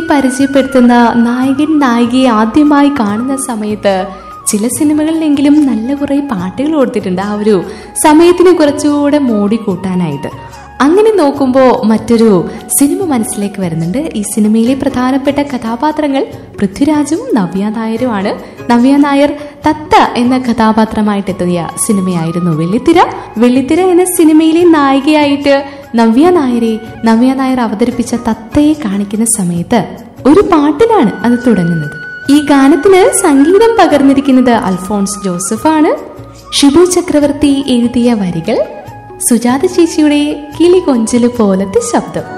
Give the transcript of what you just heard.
പരിചയപ്പെടുത്തുന്ന നായകൻ നായികയെ ആദ്യമായി കാണുന്ന സമയത്ത് ചില സിനിമകളിലെങ്കിലും നല്ല കുറെ പാട്ടുകൾ കൊടുത്തിട്ടുണ്ട് ആ ഒരു സമയത്തിന് കുറച്ചുകൂടെ മോടി കൂട്ടാനായിട്ട്. അങ്ങനെ നോക്കുമ്പോൾ മറ്റൊരു സിനിമ മനസ്സിലേക്ക് വരുന്നുണ്ട്. ഈ സിനിമയിലെ പ്രധാനപ്പെട്ട കഥാപാത്രങ്ങൾ പൃഥ്വിരാജും നവ്യ നായരുമാണ്. നവ്യ നായർ തത്ത എന്ന കഥാപാത്രമായിട്ടെത്തിയ സിനിമയായിരുന്നു വെള്ളിത്തിര. വെള്ളിത്തിര എന്ന സിനിമയിലെ നായികയായിട്ട് നവ്യ നായർ അവതരിപ്പിച്ച തത്തയെ കാണിക്കുന്ന സമയത്ത് ഒരു പാട്ടിലാണ് അത് തുടങ്ങുന്നത്. ഈ ഗാനത്തിന് സംഗീതം പകർന്നിരിക്കുന്നത് അൽഫോൺസ് ജോസഫ് ആണ്. ഷിബു ചക്രവർത്തി എഴുതിയ വരികൾ, സുജാത ചേച്ചിയുടെ കിളി കൊഞ്ചല് പോലത്തെ ശബ്ദം.